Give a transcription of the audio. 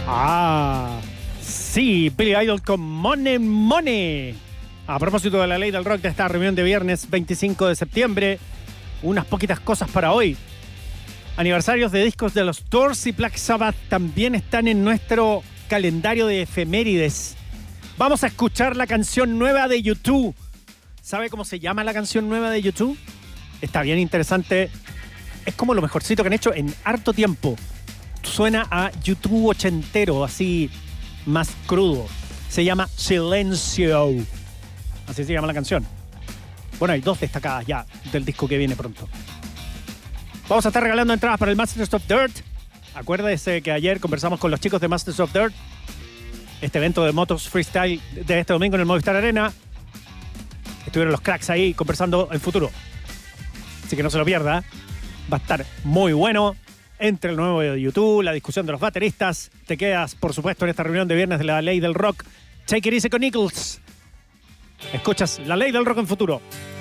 Ah, sí, Billy Idol con Money Money. A propósito de la ley del rock de esta reunión de viernes 25 de septiembre, unas poquitas cosas para hoy. Aniversarios de discos de los Doors y Black Sabbath también están en nuestro calendario de efemérides. Vamos a escuchar la canción nueva de U2. ¿Sabe cómo se llama la canción nueva de U2? Está bien interesante. Es como lo mejorcito que han hecho en harto tiempo. Suena a U2 ochentero, así más crudo. Se llama Silencio. Así se llama la canción. Bueno, hay dos destacadas ya del disco que viene pronto. Vamos a estar regalando entradas para el Masters of Dirt. Acuérdese que ayer conversamos con los chicos de Masters of Dirt. Este evento de motos freestyle de este domingo en el Movistar Arena. Estuvieron los cracks ahí conversando el futuro. Así que no se lo pierda. Va a estar muy bueno. Entre el nuevo de YouTube, la discusión de los bateristas. Te quedas, por supuesto, en esta reunión de viernes de la ley del rock. Take it easy con Eagles. Escuchas la ley del rock en futuro.